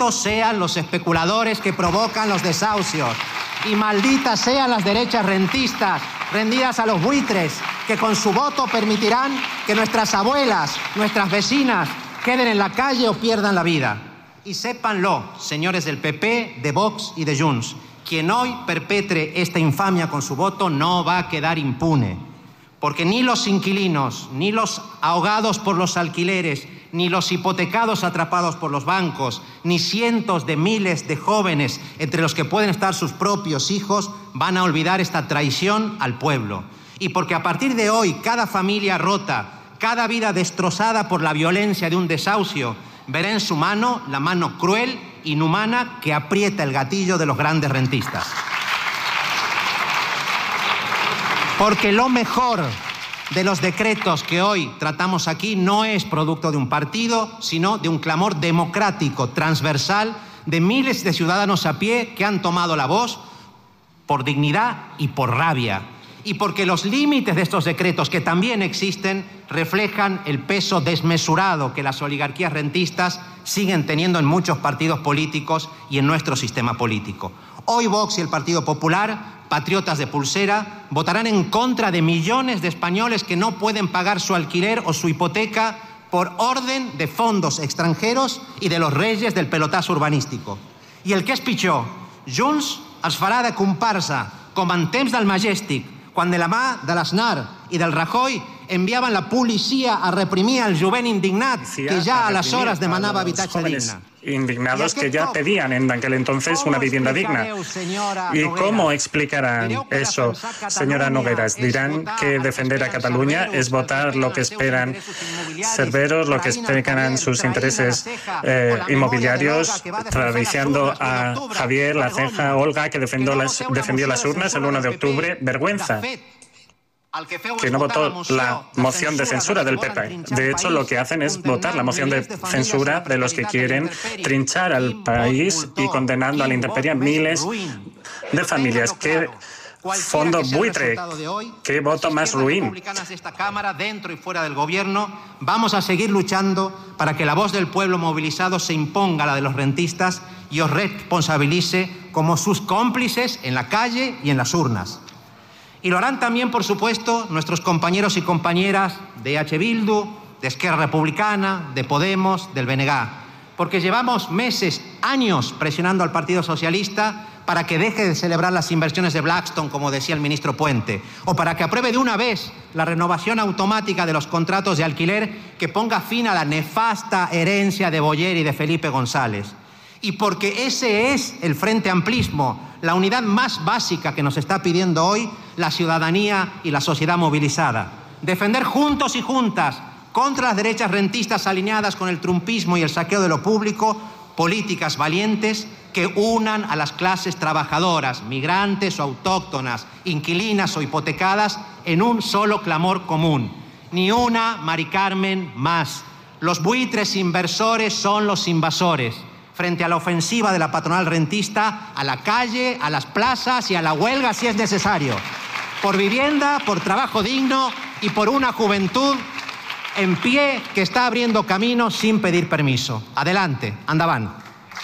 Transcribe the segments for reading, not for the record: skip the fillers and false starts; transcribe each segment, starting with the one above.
malditos sean los especuladores que provocan los desahucios y malditas sean las derechas rentistas rendidas a los buitres que con su voto permitirán que nuestras abuelas, nuestras vecinas queden en la calle o pierdan la vida. Y sépanlo, señores del PP, de Vox y de Junts, quien hoy perpetre esta infamia con su voto no va a quedar impune, porque ni los inquilinos, ni los ahogados por los alquileres, ni los hipotecados atrapados por los bancos, ni cientos de miles de jóvenes, entre los que pueden estar sus propios hijos, van a olvidar esta traición al pueblo. Y porque a partir de hoy, cada familia rota, cada vida destrozada por la violencia de un desahucio, verá en su mano la mano cruel, inhumana, que aprieta el gatillo de los grandes rentistas. Porque lo mejor de los decretos que hoy tratamos aquí no es producto de un partido, sino de un clamor democrático, transversal, de miles de ciudadanos a pie que han tomado la voz por dignidad y por rabia. Y porque los límites de estos decretos, que también existen, reflejan el peso desmesurado que las oligarquías rentistas siguen teniendo en muchos partidos políticos y en nuestro sistema político. Hoy Vox y el Partido Popular, patriotas de pulsera, votarán en contra de millones de españoles que no pueden pagar su alquiler o su hipoteca por orden de fondos extranjeros y de los reyes del pelotazo urbanístico. I el que és pitjor, Junts els farà de comparsa, com en temps del Majestic, quan de la mà de l'Aznar i del Rajoy enviaven la policia a reprimir al jovent indignat que ja aleshores demanava habitatge digne. Indignados que ya pedían en aquel entonces una vivienda digna. ¿Y cómo explicarán eso, señora Nogueras? ¿Dirán que defender a Cataluña es votar lo que esperan Cerveros, lo que esperan sus intereses inmobiliarios, tradicionando a Javier, la ceja, Olga, que defendió las urnas el 1 de octubre? Vergüenza. Que no votó la moción de censura del PP. De hecho, lo que hacen es votar la moción de censura de los que quieren trinchar al país y condenando a la intemperie a miles de familias. ¡Qué fondo buitre! ¡Qué voto más ruin! Esta Cámara, dentro y fuera del Gobierno, vamos a seguir luchando para que la voz del pueblo movilizado se imponga a la de los rentistas y os responsabilice como sus cómplices en la calle y en las urnas. Y lo harán también, por supuesto, nuestros compañeros y compañeras de EH Bildu, de Esquerra Republicana, de Podemos, del BNG. Porque llevamos meses, años, presionando al Partido Socialista para que deje de celebrar las inversiones de Blackstone, como decía el ministro Puente, o para que apruebe de una vez la renovación automática de los contratos de alquiler que ponga fin a la nefasta herencia de Boyer y de Felipe González. Y porque ese es el Frente Amplismo, la unidad más básica que nos está pidiendo hoy la ciudadanía y la sociedad movilizada. Defender juntos y juntas, contra las derechas rentistas alineadas con el trumpismo y el saqueo de lo público, políticas valientes que unan a las clases trabajadoras, migrantes o autóctonas, inquilinas o hipotecadas, en un solo clamor común. Ni una Mari Carmen más. Los buitres inversores son los invasores. Frente a la ofensiva de la patronal rentista, a la calle, a las plazas y a la huelga si es necesario. Por vivienda, por trabajo digno y por una juventud en pie que está abriendo camino sin pedir permiso. Adelante, andaban.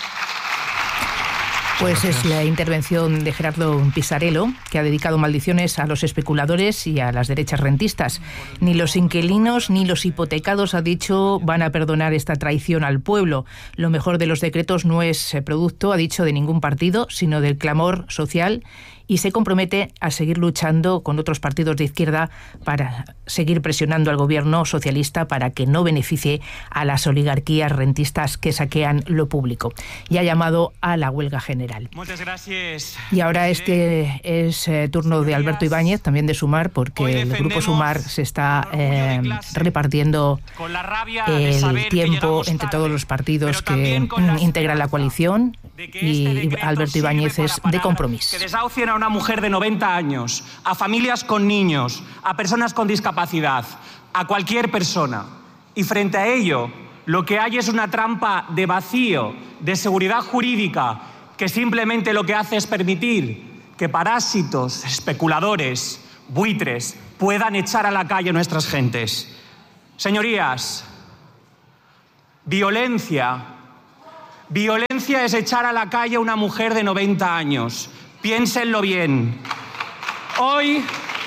Pues es la intervención de Gerardo Pisarello, que ha dedicado maldiciones a los especuladores y a las derechas rentistas. Ni los inquilinos ni los hipotecados, ha dicho, van a perdonar esta traición al pueblo. Lo mejor de los decretos no es producto, ha dicho, de ningún partido, sino del clamor social, y se compromete a seguir luchando con otros partidos de izquierda para seguir presionando al gobierno socialista para que no beneficie a las oligarquías rentistas que saquean lo público. Y ha llamado a la huelga general. Muchas gracias. Y ahora este es turno de Alberto Ibáñez, también de Sumar, porque el grupo Sumar se está repartiendo el tiempo entre todos los partidos que integran la coalición, y Alberto Ibáñez es de Compromís. Que desahucien a una mujer de 90 años, a familias con niños, a personas con discapacidad, a cualquier persona. Y frente a ello, lo que hay es una trampa de vacío, de seguridad jurídica, que simplemente lo que hace es permitir que parásitos, especuladores, buitres, puedan echar a la calle a nuestras gentes. Señorías, violencia, Violencia es echar a la calle a una mujer de 90 años. Piénsenlo bien. Hoy,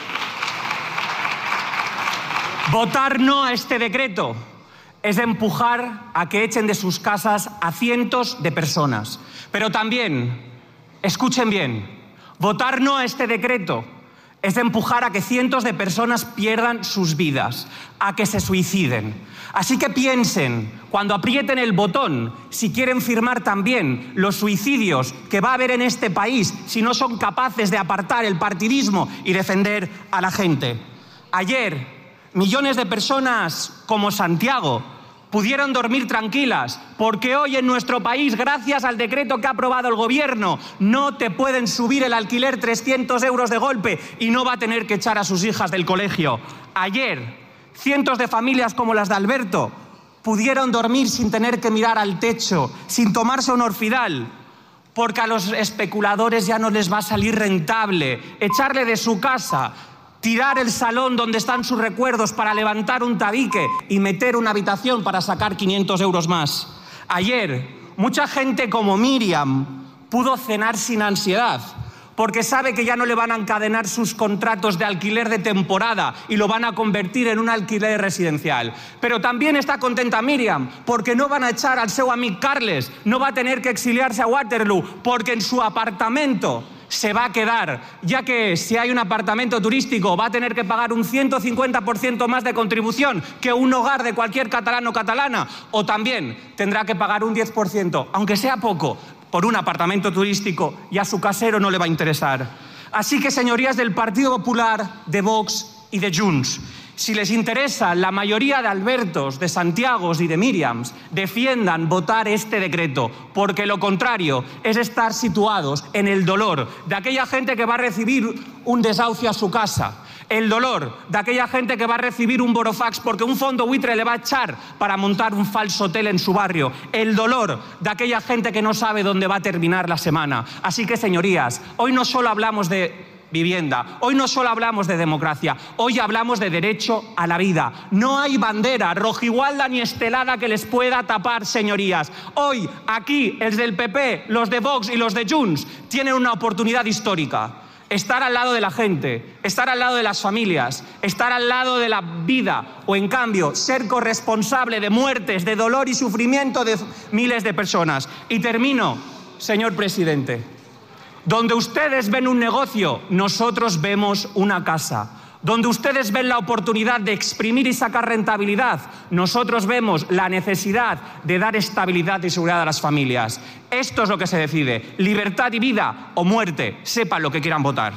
votar no a este decreto es empujar a que echen de sus casas a cientos de personas. Pero también, escuchen bien, votar no a este decreto es empujar a que cientos de personas pierdan sus vidas, a que se suiciden. Así que piensen, cuando aprieten el botón, si quieren firmar también los suicidios que va a haber en este país si no son capaces de apartar el partidismo y defender a la gente. Ayer, millones de personas como Santiago pudieron dormir tranquilas, porque hoy en nuestro país, gracias al decreto que ha aprobado el Gobierno, no te pueden subir el alquiler 300 euros de golpe y no va a tener que echar a sus hijas del colegio. Ayer, cientos de familias como las de Alberto pudieron dormir sin tener que mirar al techo, sin tomarse un Orfidal, porque a los especuladores ya no les va a salir rentable echarle de su casa, tirar el salón donde están sus recuerdos para levantar un tabique y meter una habitación para sacar 500 euros más. Ayer, mucha gente como Miriam pudo cenar sin ansiedad, porque sabe que ya no le van a encadenar sus contratos de alquiler de temporada y lo van a convertir en un alquiler residencial. Pero también está contenta Miriam, porque no van a echar al seu amic Carles, no va a tener que exiliarse a Waterloo, porque en su apartamento se va a quedar, ya que si hay un apartamento turístico va a tener que pagar un 150% más de contribución que un hogar de cualquier catalán o catalana, o también tendrá que pagar un 10%, aunque sea poco, por un apartamento turístico, y a su casero no le va a interesar. Así que, señorías del Partido Popular, de Vox y de Junts, si les interesa la mayoría de Albertos, de Santiagos y de Míriams, defiendan votar este decreto, porque lo contrario es estar situados en el dolor de aquella gente que va a recibir un desahucio a su casa, el dolor de aquella gente que va a recibir un burofax porque un fondo buitre le va a echar para montar un falso hotel en su barrio, el dolor de aquella gente que no sabe dónde va a terminar la semana. Así que, señorías, hoy no solo hablamos de vivienda, hoy no solo hablamos de democracia, hoy hablamos de derecho a la vida. No hay bandera rojigualda ni estelada que les pueda tapar, señorías. Hoy, aquí, los del PP, los de Vox y los de Junts tienen una oportunidad histórica. Estar al lado de la gente, estar al lado de las familias, estar al lado de la vida, o en cambio, ser corresponsable de muertes, de dolor y sufrimiento de miles de personas. Y termino, señor presidente. Donde ustedes ven un negocio, nosotros vemos una casa. Donde ustedes ven la oportunidad de exprimir y sacar rentabilidad, nosotros vemos la necesidad de dar estabilidad y seguridad a las familias. Esto es lo que se decide: libertad y vida o muerte. Sepan lo que quieran votar.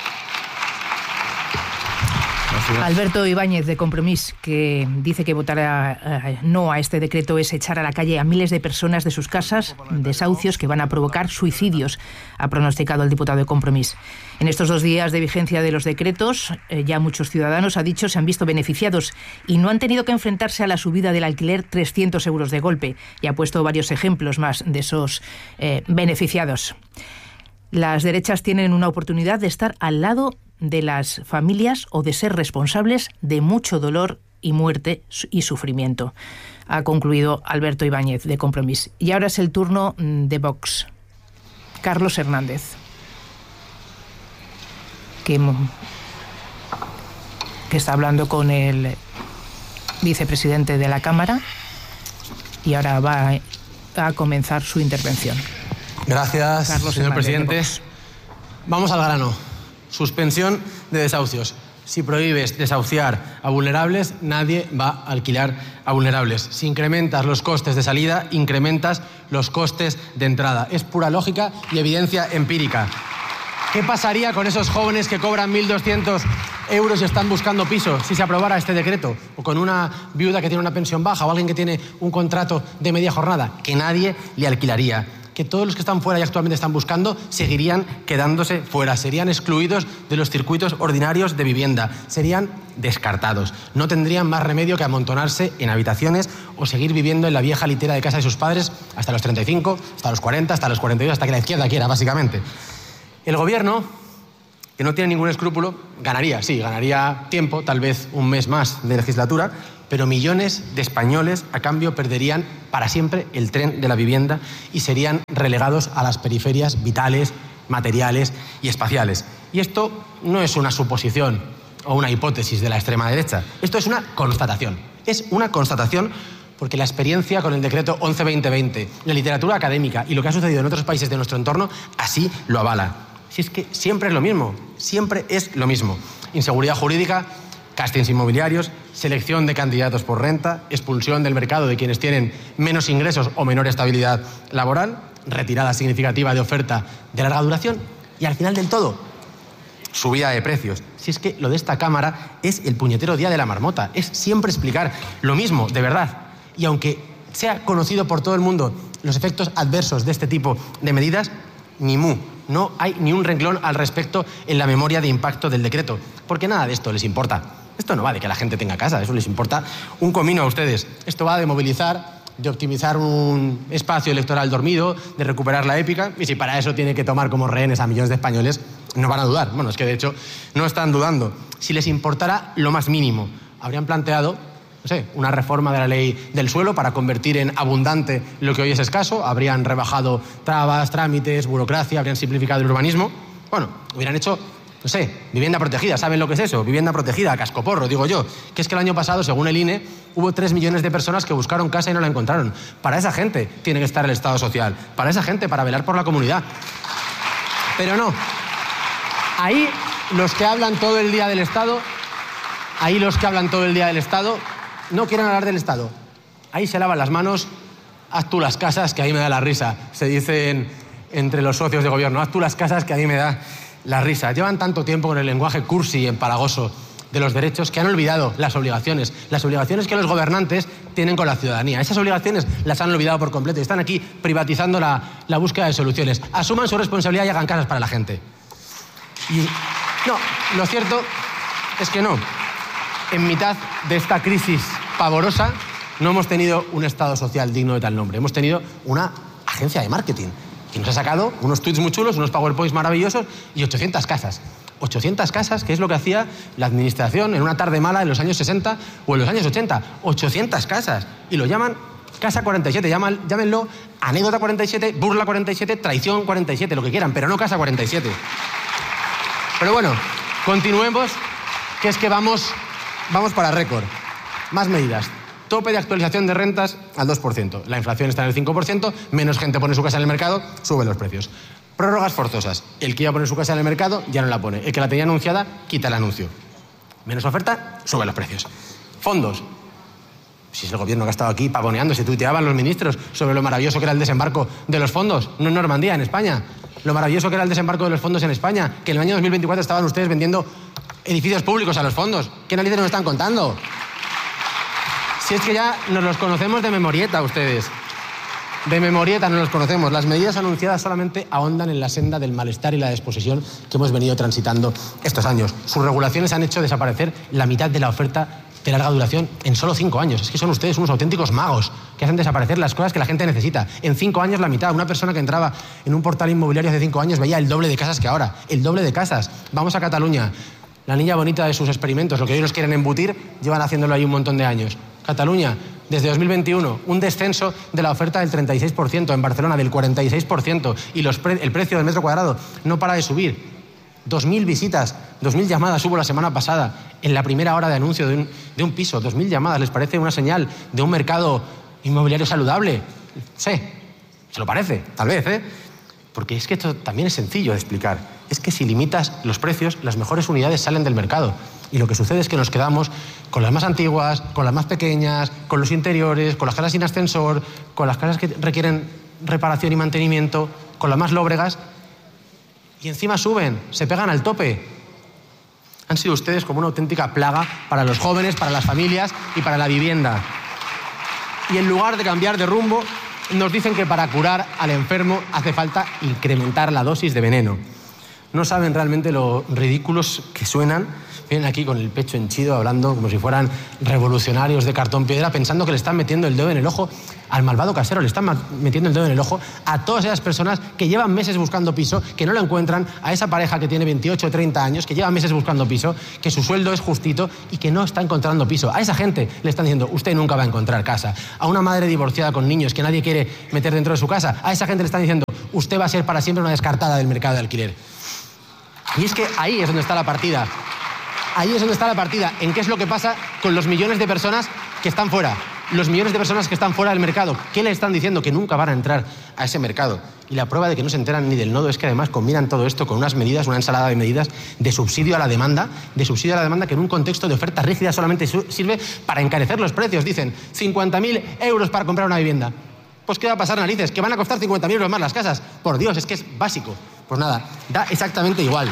Alberto Ibáñez, de Compromís, que dice que votar no a este decreto es echar a la calle a miles de personas de sus casas, desahucios que van a provocar suicidios, ha pronosticado el diputado de Compromís. En estos 2 días de vigencia de los decretos, ya muchos ciudadanos, ha dicho, se han visto beneficiados y no han tenido que enfrentarse a la subida del alquiler 300 euros de golpe, y ha puesto varios ejemplos más de esos beneficiados. Las derechas tienen una oportunidad de estar al lado de las familias o de ser responsables de mucho dolor y muerte y sufrimiento, ha concluido Alberto Ibáñez, de Compromís. Y ahora es el turno de Vox. Carlos Hernández, que está hablando con el vicepresidente de la Cámara, y ahora va a comenzar su intervención. Gracias, Carlos señor Hernández, presidente. Vamos al grano. Suspensión de desahucios. Si prohíbes desahuciar a vulnerables, nadie va a alquilar a vulnerables. Si incrementas los costes de salida, incrementas los costes de entrada. Es pura lógica y evidencia empírica. ¿Qué pasaría con esos jóvenes que cobran 1.200 euros y están buscando piso si se aprobara este decreto? O con una viuda que tiene una pensión baja, o alguien que tiene un contrato de media jornada, que nadie le alquilaría. Que todos los que están fuera y actualmente están buscando seguirían quedándose fuera, serían excluidos de los circuitos ordinarios de vivienda, serían descartados. No tendrían más remedio que amontonarse en habitaciones o seguir viviendo en la vieja litera de casa de sus padres hasta los 35, hasta los 40, hasta los 42, hasta que la izquierda quiera, básicamente. El gobierno, que no tiene ningún escrúpulo, ganaría tiempo, tal vez un mes más de legislatura, pero millones de españoles a cambio perderían para siempre el tren de la vivienda y serían relegados a las periferias vitales, materiales y espaciales. Y esto no es una suposición o una hipótesis de la extrema derecha, esto es una constatación. Es una constatación porque la experiencia con el decreto 11-2020, la literatura académica y lo que ha sucedido en otros países de nuestro entorno así lo avala. Si es que siempre es lo mismo, siempre es lo mismo. Inseguridad jurídica, castings inmobiliarios, selección de candidatos por renta, expulsión del mercado de quienes tienen menos ingresos o menor estabilidad laboral, retirada significativa de oferta de larga duración y al final del todo, subida de precios. Si es que lo de esta Cámara es el puñetero día de la marmota, es siempre explicar lo mismo, de verdad. Y aunque sea conocido por todo el mundo los efectos adversos de este tipo de medidas, ni mu. No hay ni un renglón al respecto en la memoria de impacto del decreto, porque nada de esto les importa. Esto no va de que la gente tenga casa, eso les importa un comino a ustedes. Esto va de movilizar, de optimizar un espacio electoral dormido, de recuperar la épica, y si para eso tiene que tomar como rehenes a millones de españoles, no van a dudar. Bueno, es que de hecho no están dudando. Si les importara lo más mínimo, habrían planteado, no sé, una reforma de la ley del suelo para convertir en abundante lo que hoy es escaso, habrían rebajado trabas, trámites, burocracia, habrían simplificado el urbanismo. Bueno, hubieran hecho, no sé, vivienda protegida. ¿Saben lo que es eso? Vivienda protegida, a cascoporro, digo yo. Que es que el año pasado, según el INE, hubo 3 millones de personas que buscaron casa y no la encontraron. Para esa gente tiene que estar el Estado social. Para esa gente, para velar por la comunidad. Pero no. Ahí los que hablan todo el día del Estado, no quieren hablar del Estado. Ahí se lavan las manos, haz tú las casas, que ahí me da la risa. Se dicen entre los socios de gobierno, haz tú las casas, que ahí me da la risa. Llevan tanto tiempo con el lenguaje cursi y empalagoso de los derechos que han olvidado las obligaciones que los gobernantes tienen con la ciudadanía. Esas obligaciones las han olvidado por completo y están aquí privatizando la búsqueda de soluciones. Asuman su responsabilidad y hagan casas para la gente. Y no, lo cierto es que no. En mitad de esta crisis pavorosa no hemos tenido un Estado social digno de tal nombre. Hemos tenido una agencia de marketing que nos ha sacado unos tweets muy chulos, unos PowerPoints maravillosos y 800 casas. 800 casas, que es lo que hacía la administración en una tarde mala en los años 60 o en los años 80. 800 casas. Y lo llaman Casa 47. Llámenlo Anécdota 47, Burla 47, Traición 47, lo que quieran, pero no Casa 47. Pero bueno, continuemos, que es que vamos para récord. Más medidas. Tope de actualización de rentas al 2%. La inflación está en el 5%, menos gente pone su casa en el mercado, suben los precios. Prórrogas forzosas. El que iba a poner su casa en el mercado ya no la pone. El que la tenía anunciada, quita el anuncio. Menos oferta, sube los precios. Fondos. Si es el gobierno que ha estado aquí pavoneando, se tuiteaban los ministros sobre lo maravilloso que era el desembarco de los fondos. No en Normandía, en España. Lo maravilloso que era el desembarco de los fondos en España. Que en el año 2024 estaban ustedes vendiendo edificios públicos a los fondos. ¿Qué narices nos están contando? Si es que ya nos los conocemos de memorieta ustedes. De memorieta nos los conocemos. Las medidas anunciadas solamente ahondan en la senda del malestar y la desposesión que hemos venido transitando estos años. Sus regulaciones han hecho desaparecer la mitad de la oferta de larga duración en solo 5 años. Es que son ustedes unos auténticos magos que hacen desaparecer las cosas que la gente necesita. En 5 años la mitad. Una persona que entraba en un portal inmobiliario hace 5 años veía el doble de casas que ahora. El doble de casas. Vamos a Cataluña. La niña bonita de sus experimentos, lo que hoy nos quieren embutir, llevan haciéndolo ahí un montón de años. Cataluña, desde 2021, un descenso de la oferta del 36%, en Barcelona del 46%, y el precio del metro cuadrado no para de subir. 2.000 visitas, 2.000 llamadas hubo la semana pasada en la primera hora de anuncio de un piso. 2.000 llamadas, ¿les parece una señal de un mercado inmobiliario saludable? Sí, se lo parece, tal vez, ¿eh? Porque es que esto también es sencillo de explicar. Es que si limitas los precios, las mejores unidades salen del mercado. Y lo que sucede es que nos quedamos con las más antiguas, con las más pequeñas, con los interiores, con las casas sin ascensor, con las casas que requieren reparación y mantenimiento, con las más lóbregas. Y encima suben, se pegan al tope. Han sido ustedes como una auténtica plaga para los jóvenes, para las familias y para la vivienda. Y en lugar de cambiar de rumbo, nos dicen que para curar al enfermo hace falta incrementar la dosis de veneno. No saben realmente lo ridículos que suenan, vienen aquí con el pecho henchido, hablando como si fueran revolucionarios de cartón piedra, pensando que le están metiendo el dedo en el ojo al malvado casero, le están metiendo el dedo en el ojo a todas esas personas que llevan meses buscando piso, que no lo encuentran, a esa pareja que tiene 28 o 30 años, que lleva meses buscando piso, que su sueldo es justito y que no está encontrando piso. A esa gente le están diciendo, usted nunca va a encontrar casa. A una madre divorciada con niños que nadie quiere meter dentro de su casa, a esa gente le están diciendo, usted va a ser para siempre una descartada del mercado de alquiler. Y es que ahí es donde está la partida. Ahí es donde está la partida, en qué es lo que pasa con los millones de personas que están fuera. Los millones de personas que están fuera del mercado, ¿qué le están diciendo? Que nunca van a entrar a ese mercado. Y la prueba de que no se enteran ni del nodo es que además combinan todo esto con unas medidas, una ensalada de medidas de subsidio a la demanda, que en un contexto de oferta rígida solamente sirve para encarecer los precios. Dicen, 50.000 euros para comprar una vivienda. Pues ¿qué va a pasar, narices? ¿Que van a costar 50.000 euros más las casas? Por Dios, es que es básico. Pues nada, da exactamente igual.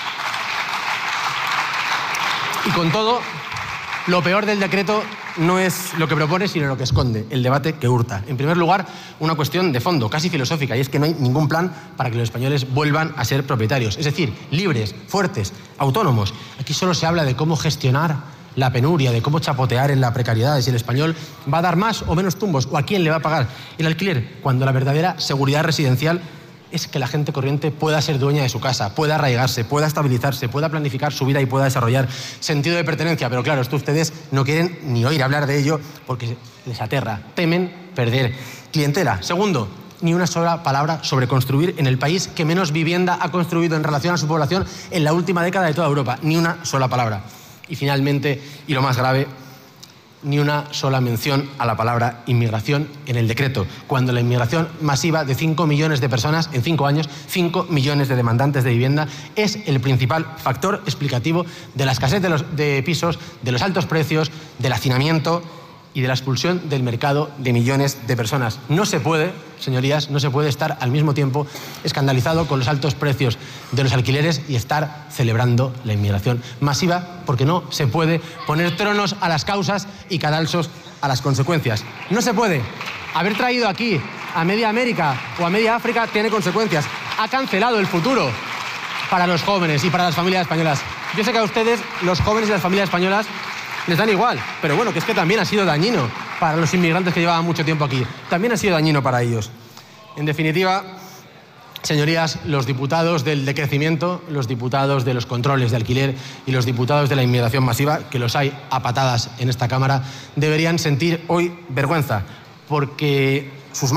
Y con todo, lo peor del decreto no es lo que propone, sino lo que esconde, el debate que hurta. En primer lugar, una cuestión de fondo, casi filosófica, y es que no hay ningún plan para que los españoles vuelvan a ser propietarios. Es decir, libres, fuertes, autónomos. Aquí solo se habla de cómo gestionar la penuria, de cómo chapotear en la precariedad, de si el español va a dar más o menos tumbos, o a quién le va a pagar el alquiler, cuando la verdadera seguridad residencial es que la gente corriente pueda ser dueña de su casa, pueda arraigarse, pueda estabilizarse, pueda planificar su vida y pueda desarrollar sentido de pertenencia. Pero claro, esto ustedes no quieren ni oír hablar de ello porque les aterra, temen perder clientela. Segundo, ni una sola palabra sobre construir en el país que menos vivienda ha construido en relación a su población en la última década de toda Europa. Ni una sola palabra. Y finalmente, y lo más grave, ni una sola mención a la palabra inmigración en el decreto, cuando la inmigración masiva de 5 millones de personas en 5 años, 5 millones de demandantes de vivienda, es el principal factor explicativo de la escasez de pisos, de los altos precios, del hacinamiento y de la expulsión del mercado de millones de personas. No se puede, señorías, no se puede estar al mismo tiempo escandalizado con los altos precios de los alquileres y estar celebrando la inmigración masiva, porque no se puede poner tronos a las causas y cadalsos a las consecuencias. No se puede. Haber traído aquí a media América o a media África tiene consecuencias. Ha cancelado el futuro para los jóvenes y para las familias españolas. Yo sé que a ustedes, los jóvenes y las familias españolas, les dan igual, pero bueno, que es que también ha sido dañino para los inmigrantes que llevaban mucho tiempo aquí. También ha sido dañino para ellos. En definitiva, señorías, los diputados del decrecimiento, los diputados de los controles de alquiler y los diputados de la inmigración masiva, que los hay a patadas en esta Cámara, deberían sentir hoy vergüenza, porque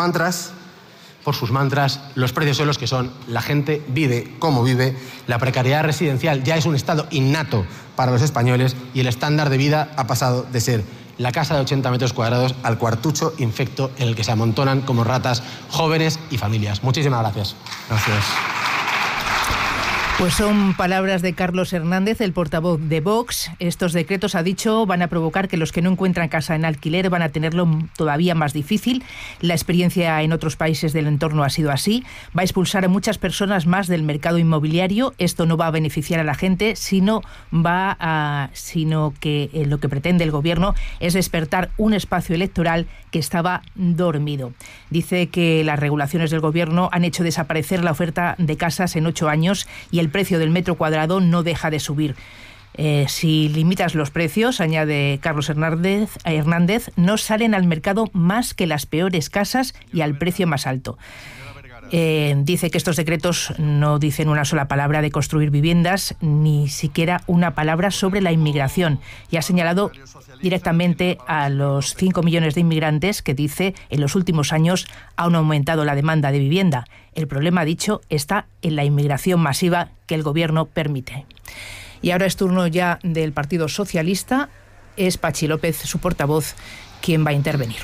por sus mantras, los precios son los que son, la gente vive como vive, la precariedad residencial ya es un estado innato para los españoles y el estándar de vida ha pasado de ser la casa de 80 metros cuadrados al cuartucho infecto en el que se amontonan como ratas jóvenes y familias. Muchísimas gracias. Gracias. Pues son palabras de Carlos Hernández, el portavoz de Vox. Estos decretos, ha dicho, van a provocar que los que no encuentran casa en alquiler van a tenerlo todavía más difícil. La experiencia en otros países del entorno ha sido así. Va a expulsar a muchas personas más del mercado inmobiliario. Esto no va a beneficiar a la gente, sino que lo que pretende el gobierno es despertar un espacio electoral que estaba dormido. Dice que las regulaciones del gobierno han hecho desaparecer la oferta de casas en 8 años y el precio del metro cuadrado no deja de subir. Si limitas los precios, añade Carlos Hernández, no salen al mercado más que las peores casas y al precio más alto. Dice que estos decretos no dicen una sola palabra de construir viviendas, ni siquiera una palabra sobre la inmigración, y ha señalado directamente a los 5 millones de inmigrantes que, dice, en los últimos años han aumentado la demanda de vivienda. El problema, ha dicho, está en la inmigración masiva que el gobierno permite. Y ahora es turno ya del Partido Socialista. Es Pachi López, su portavoz, quien va a intervenir.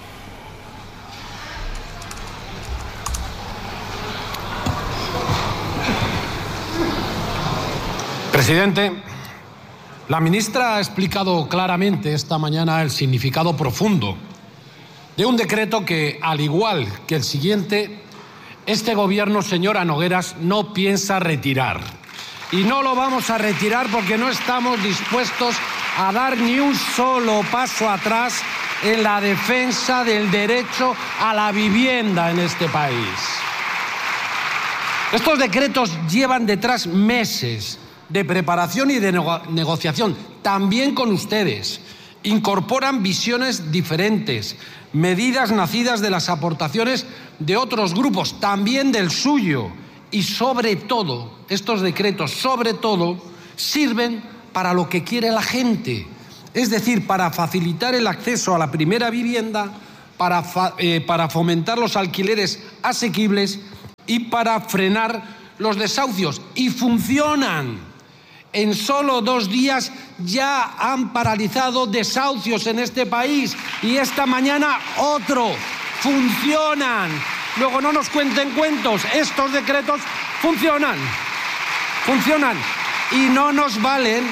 Presidente, la ministra ha explicado claramente esta mañana el significado profundo de un decreto que, al igual que el siguiente, este gobierno, señora Nogueras, no piensa retirar. Y no lo vamos a retirar porque no estamos dispuestos a dar ni un solo paso atrás en la defensa del derecho a la vivienda en este país. Estos decretos llevan detrás meses de preparación y de negociación, también con ustedes. Incorporan visiones diferentes, medidas nacidas de las aportaciones de otros grupos, también del suyo. Y sobre todo, estos decretos, sobre todo, sirven para lo que quiere la gente. Es decir, para facilitar el acceso a la primera vivienda, para fomentar los alquileres asequibles y para frenar los desahucios. Y funcionan. En solo 2 días ya han paralizado desahucios en este país y esta mañana otro. Funcionan. Luego no nos cuenten cuentos. Estos decretos funcionan. Funcionan. Y no nos valen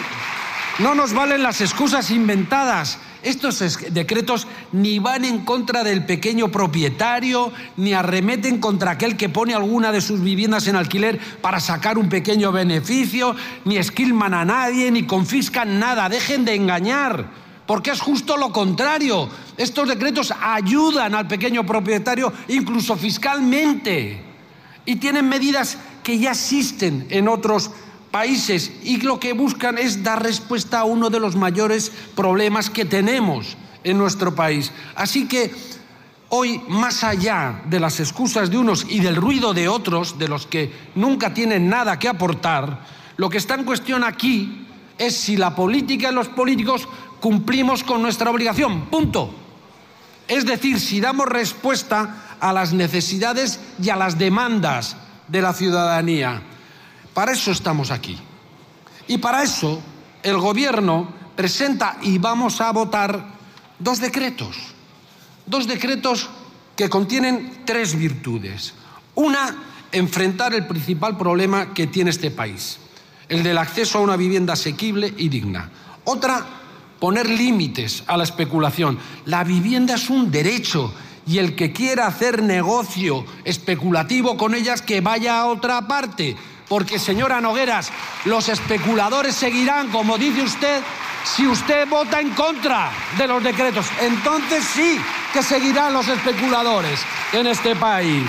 las excusas inventadas. Estos decretos ni van en contra del pequeño propietario, ni arremeten contra aquel que pone alguna de sus viviendas en alquiler para sacar un pequeño beneficio, ni esquilman a nadie, ni confiscan nada. Dejen de engañar, porque es justo lo contrario. Estos decretos ayudan al pequeño propietario, incluso fiscalmente, y tienen medidas que ya existen en otros países y lo que buscan es dar respuesta a uno de los mayores problemas que tenemos en nuestro país. Así que hoy, más allá de las excusas de unos y del ruido de otros, de los que nunca tienen nada que aportar, lo que está en cuestión aquí es si la política y los políticos cumplimos con nuestra obligación. Punto. Es decir, si damos respuesta a las necesidades y a las demandas de la ciudadanía. Para eso estamos aquí. Y para eso el Gobierno presenta y vamos a votar 2 decretos. 2 decretos que contienen 3 virtudes. Una, enfrentar el principal problema que tiene este país, el del acceso a una vivienda asequible y digna. Otra, poner límites a la especulación. La vivienda es un derecho y el que quiera hacer negocio especulativo con ellas que vaya a otra parte. Porque, señora Nogueras, los especuladores seguirán, como dice usted, si usted vota en contra de los decretos. Entonces sí que seguirán los especuladores en este país.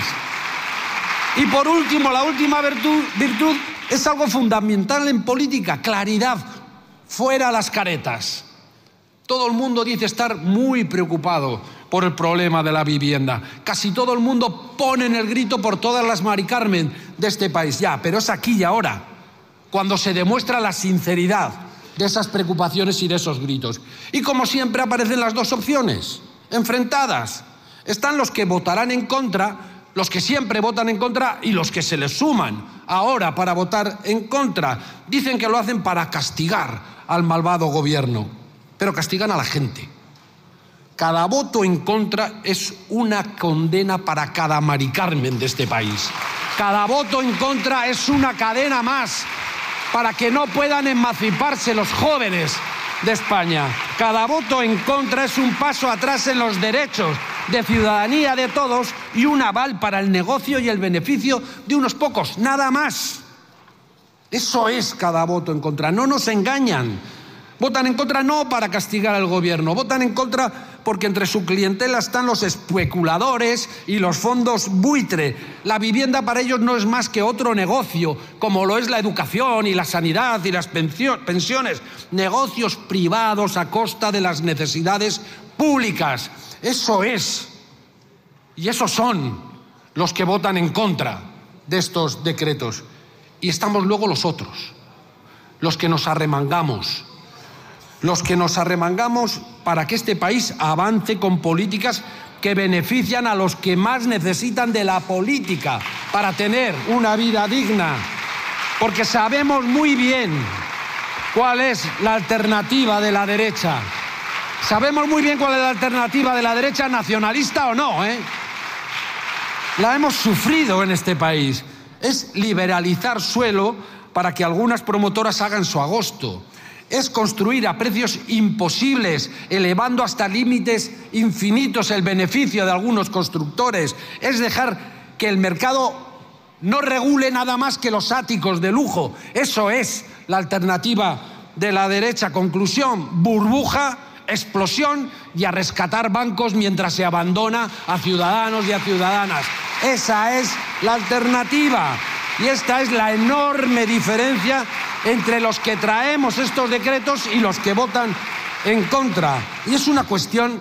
Y por último, la última virtud es algo fundamental en política: claridad, fuera las caretas. Todo el mundo dice estar muy preocupado por el problema de la vivienda. Casi todo el mundo pone en el grito por todas las Mari Carmen de este país. Ya, pero es aquí y ahora, cuando se demuestra la sinceridad de esas preocupaciones y de esos gritos. Y como siempre aparecen las 2 opciones, enfrentadas. Están los que votarán en contra, los que siempre votan en contra y los que se les suman ahora para votar en contra. Dicen que lo hacen para castigar al malvado gobierno, pero castigan a la gente. Cada voto en contra es una condena para cada Mari Carmen de este país. Cada voto en contra es una cadena más para que no puedan emanciparse los jóvenes de España. Cada voto en contra es un paso atrás en los derechos de ciudadanía de todos y un aval para el negocio y el beneficio de unos pocos, nada más. Eso es cada voto en contra. No nos engañan. Votan en contra no para castigar al gobierno, votan en contra porque entre su clientela están los especuladores y los fondos buitre. La vivienda para ellos no es más que otro negocio, como lo es la educación y la sanidad y las pensiones. Negocios privados a costa de las necesidades públicas. Eso es. Y esos son los que votan en contra de estos decretos. Y estamos luego los otros, los que nos arremangamos. Los que nos arremangamos para que este país avance con políticas que benefician a los que más necesitan de la política para tener una vida digna. Porque sabemos muy bien cuál es la alternativa de la derecha. Sabemos muy bien cuál es la alternativa de la derecha, nacionalista o no, La hemos sufrido en este país. Es liberalizar suelo para que algunas promotoras hagan su agosto. Es construir a precios imposibles, elevando hasta límites infinitos el beneficio de algunos constructores. Es dejar que el mercado no regule nada más que los áticos de lujo. Eso es la alternativa de la derecha. Conclusión: burbuja, explosión y a rescatar bancos mientras se abandona a ciudadanos y a ciudadanas. Esa es la alternativa. Y esta es la enorme diferencia entre los que traemos estos decretos y los que votan en contra. Y es una cuestión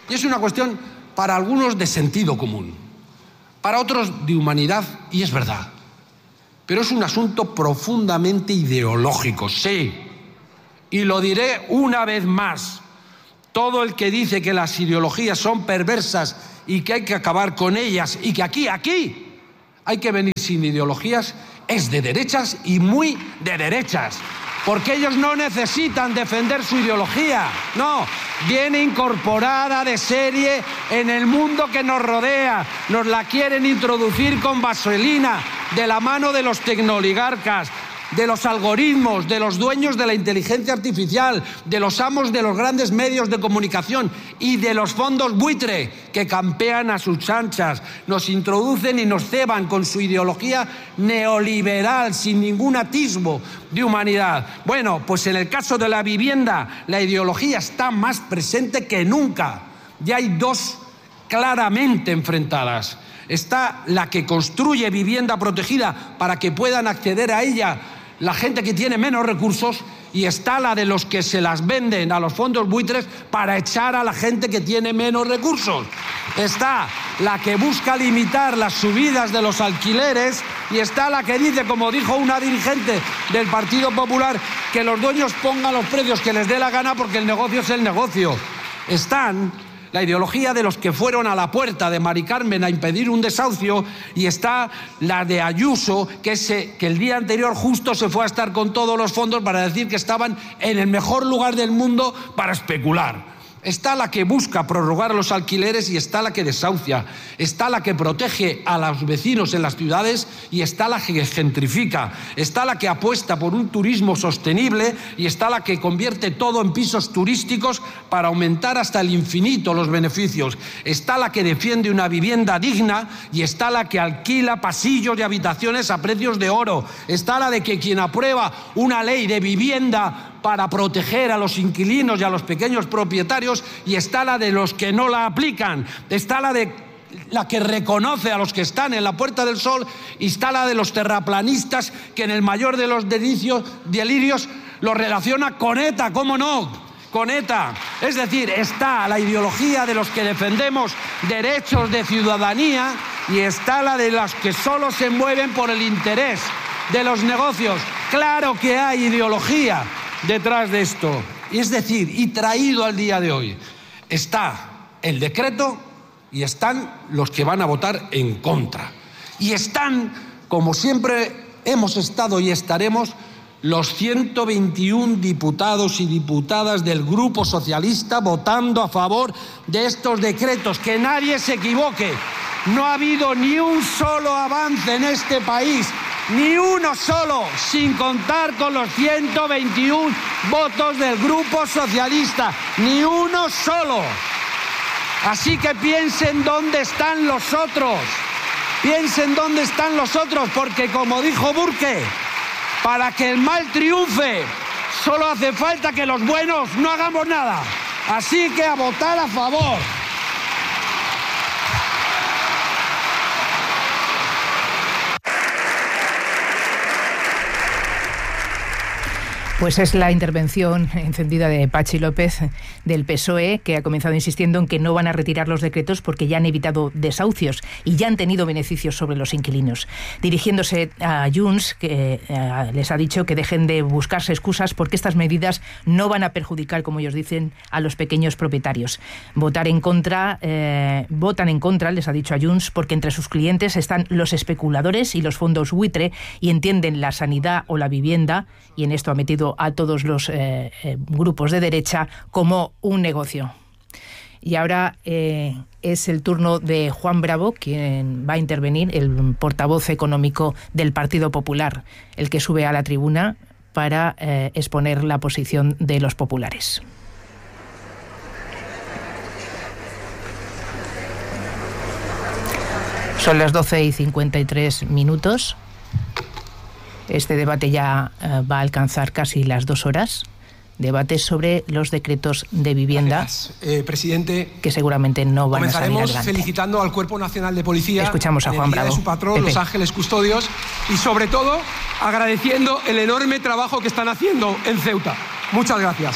para algunos de sentido común, para otros de humanidad, y es verdad. Pero es un asunto profundamente ideológico, sí. Y lo diré una vez más. Todo el que dice que las ideologías son perversas y que hay que acabar con ellas y que aquí hay que venir sin ideologías, es de derechas y muy de derechas. Porque ellos no necesitan defender su ideología, no, viene incorporada de serie en el mundo que nos rodea. Nos la quieren introducir con vaselina, de la mano de los tecnooligarcas, de los algoritmos, de los dueños de la inteligencia artificial, de los amos de los grandes medios de comunicación y de los fondos buitre que campean a sus anchas. Nos introducen y nos ceban con su ideología neoliberal sin ningún atisbo de humanidad. Bueno, pues en el caso de la vivienda, la ideología está más presente que nunca. Ya hay dos claramente enfrentadas. Está la que construye vivienda protegida para que puedan acceder a ella la gente que tiene menos recursos, y está la de los que se las venden a los fondos buitres para echar a la gente que tiene menos recursos. Está la que busca limitar las subidas de los alquileres, y está la que dice, como dijo una dirigente del Partido Popular, que los dueños pongan los precios que les dé la gana porque el negocio es el negocio. Están la ideología de los que fueron a la puerta de Mari Carmen a impedir un desahucio, y está la de Ayuso, que el día anterior justo se fue a estar con todos los fondos para decir que estaban en el mejor lugar del mundo para especular. Está la que busca prorrogar los alquileres y está la que desahucia. Está la que protege a los vecinos en las ciudades y está la que gentrifica. Está la que apuesta por un turismo sostenible y está la que convierte todo en pisos turísticos para aumentar hasta el infinito los beneficios. Está la que defiende una vivienda digna y está la que alquila pasillos y habitaciones a precios de oro. Está la de que quien aprueba una ley de vivienda para proteger a los inquilinos y a los pequeños propietarios, y está la de los que no la aplican. Está la que reconoce a los que están en la Puerta del Sol, y está la de los terraplanistas, que en el mayor de los delirios lo relaciona con ETA, ¿cómo no? Con ETA. Es decir, está la ideología de los que defendemos derechos de ciudadanía y está la de los que solo se mueven por el interés de los negocios. Claro que hay ideología detrás de esto. Es decir, y traído al día de hoy, está el decreto y están los que van a votar en contra. Y están, como siempre hemos estado y estaremos, los 121 diputados y diputadas del Grupo Socialista votando a favor de estos decretos. Que nadie se equivoque, no ha habido ni un solo avance en este país, ni uno solo, sin contar con los 121 votos del Grupo Socialista, ni uno solo. Así que piensen dónde están los otros, porque como dijo Burke, para que el mal triunfe, solo hace falta que los buenos no hagamos nada. Así que a votar a favor. Pues es la intervención encendida de Patxi López del PSOE, que ha comenzado insistiendo en que no van a retirar los decretos porque ya han evitado desahucios y ya han tenido beneficios sobre los inquilinos. Dirigiéndose a Junts, que les ha dicho que dejen de buscarse excusas porque estas medidas no van a perjudicar, como ellos dicen, a los pequeños propietarios. Votan en contra, les ha dicho a Junts, porque entre sus clientes están los especuladores y los fondos buitre y entienden la sanidad o la vivienda, y en esto ha metido a todos los grupos de derecha como un negocio. Y ahora es el turno de Juan Bravo, quien va a intervenir, el portavoz económico del Partido Popular, el que sube a la tribuna para exponer la posición de los populares. Son las 12:53. Este debate ya va a alcanzar casi las 2 horas. Debate sobre los decretos de vivienda. Gracias, presidente. Que seguramente no van a salir adelante. Comenzaremos felicitando al Cuerpo Nacional de Policía. Escuchamos a Juan Bravo. De su patrón, Los Ángeles Custodios, y sobre todo agradeciendo el enorme trabajo que están haciendo en Ceuta. Muchas gracias.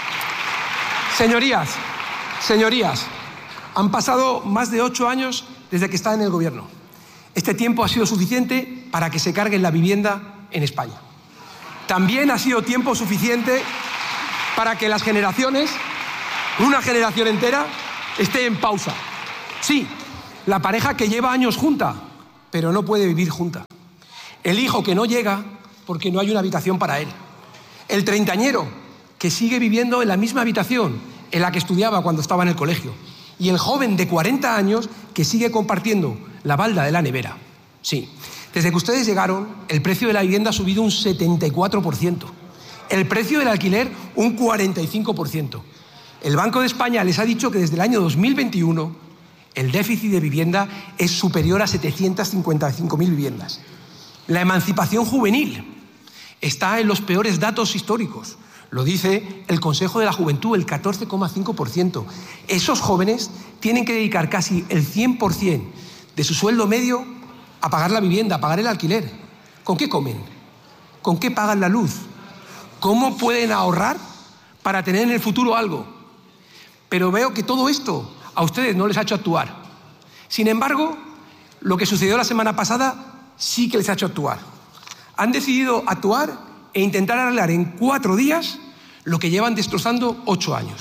Señorías, han pasado más de 8 años desde que está en el gobierno. Este tiempo ha sido suficiente para que se carguen la vivienda en España. También ha sido tiempo suficiente para que las generaciones, una generación entera, esté en pausa. Sí, la pareja que lleva años junta, pero no puede vivir junta. El hijo que no llega porque no hay una habitación para él. El treintañero que sigue viviendo en la misma habitación en la que estudiaba cuando estaba en el colegio. Y el joven de 40 años que sigue compartiendo la balda de la nevera. Sí, desde que ustedes llegaron, el precio de la vivienda ha subido un 74%. El precio del alquiler un 45%. El Banco de España les ha dicho que desde el año 2021 el déficit de vivienda es superior a 755.000 viviendas. La emancipación juvenil está en los peores datos históricos. Lo dice el Consejo de la Juventud, el 14,5%. Esos jóvenes tienen que dedicar casi el 100% de su sueldo medio a pagar la vivienda, a pagar el alquiler. ¿Con qué comen? ¿Con qué pagan la luz? ¿Cómo pueden ahorrar para tener en el futuro algo? Pero veo que todo esto a ustedes no les ha hecho actuar. Sin embargo, lo que sucedió la semana pasada sí que les ha hecho actuar. Han decidido actuar e intentar arreglar en 4 días lo que llevan destrozando 8 años.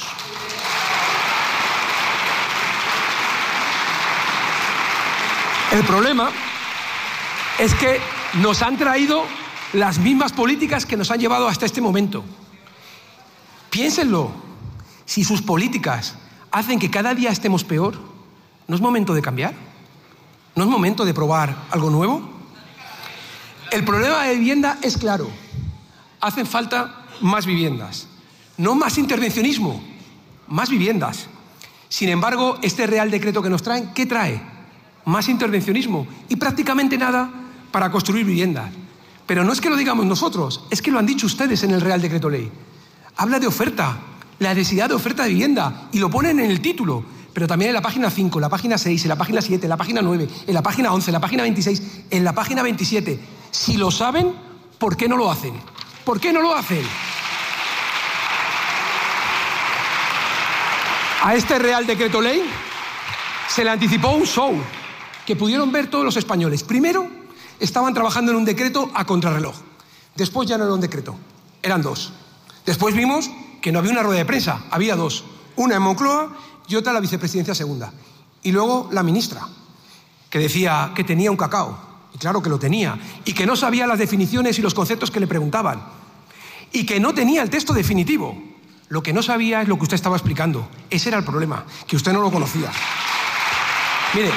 El problema es que nos han traído las mismas políticas que nos han llevado hasta este momento. Piénsenlo, si sus políticas hacen que cada día estemos peor, ¿no es momento de cambiar? ¿No es momento de probar algo nuevo? El problema de vivienda es claro. Hacen falta más viviendas. No más intervencionismo, más viviendas. Sin embargo, este Real Decreto que nos traen, ¿qué trae? Más intervencionismo y prácticamente nada para construir viviendas. Pero no es que lo digamos nosotros, es que lo han dicho ustedes en el Real Decreto Ley. Habla de oferta, la necesidad de oferta de vivienda, y lo ponen en el título, pero también en la página 5, en la página 6, en la página 7, en la página 9, en la página 11, en la página 26, en la página 27. Si lo saben, ¿por qué no lo hacen? ¿Por qué no lo hacen? A este Real Decreto Ley se le anticipó un show que pudieron ver todos los españoles. Primero, estaban trabajando en un decreto a contrarreloj. Después ya no era un decreto, eran 2. Después vimos que no había una rueda de prensa, había 2. Una en Moncloa y otra en la vicepresidencia segunda. Y luego la ministra, que decía que tenía un cacao. Y claro que lo tenía. Y que no sabía las definiciones y los conceptos que le preguntaban. Y que no tenía el texto definitivo. Lo que no sabía es lo que usted estaba explicando. Ese era el problema, que usted no lo conocía. Miren,